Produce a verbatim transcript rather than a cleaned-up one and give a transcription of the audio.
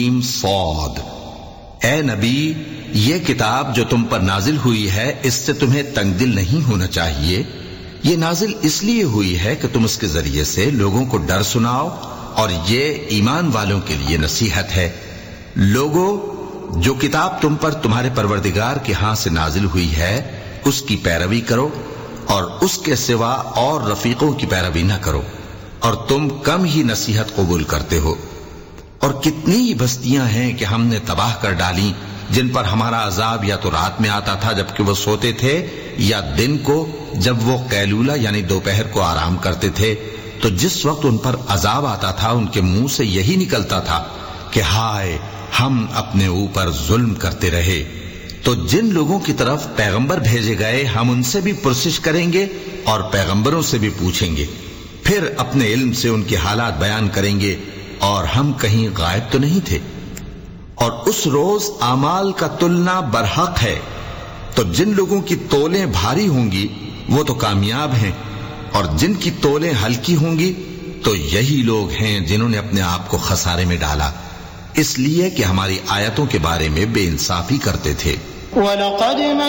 صاد، اے نبی یہ کتاب جو تم پر نازل ہوئی ہے اس سے تمہیں تنگ دل نہیں ہونا چاہیے. یہ نازل اس لیے ہوئی ہے کہ تم اس کے ذریعے سے لوگوں کو ڈر سناؤ، اور یہ ایمان والوں کے لیے نصیحت ہے. لوگوں، جو کتاب تم پر تمہارے پروردگار کے ہاں سے نازل ہوئی ہے اس کی پیروی کرو، اور اس کے سوا اور رفیقوں کی پیروی نہ کرو، اور تم کم ہی نصیحت قبول کرتے ہو. اور کتنی ہی بستیاں ہیں کہ ہم نے تباہ کر ڈالی جن پر ہمارا عذاب یا تو رات میں آتا تھا جبکہ وہ سوتے تھے، یا دن کو جب وہ قیلولہ یعنی دوپہر کو آرام کرتے تھے. تو جس وقت ان پر عذاب آتا تھا ان کے منہ سے یہی نکلتا تھا کہ ہائے ہم اپنے اوپر ظلم کرتے رہے. تو جن لوگوں کی طرف پیغمبر بھیجے گئے ہم ان سے بھی پرسش کریں گے اور پیغمبروں سے بھی پوچھیں گے، پھر اپنے علم سے ان کے حالات بیان کریں گے، اور ہم کہیں غائب تو نہیں تھے. اور اس روز اعمال کا تلنا برحق ہے، تو جن لوگوں کی تولیں بھاری ہوں گی وہ تو کامیاب ہیں، اور جن کی تولیں ہلکی ہوں گی تو یہی لوگ ہیں جنہوں نے اپنے آپ کو خسارے میں ڈالا، اس لیے کہ ہماری آیتوں کے بارے میں بے انصافی کرتے تھے. وَلَقَدْ